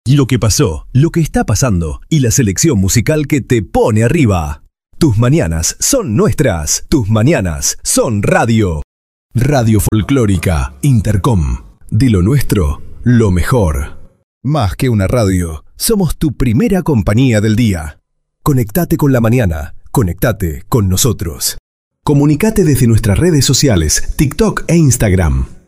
lo que pasó, lo que está pasando y la selección musical que te pone arriba. Tus mañanas son nuestras. Tus mañanas son radio. Radio Folclórica Intercom. De lo nuestro, lo mejor. Más que una radio, somos tu primera compañía del día. Conectate con la mañana. Conectate con nosotros. Comunicate desde nuestras redes sociales, TikTok e Instagram.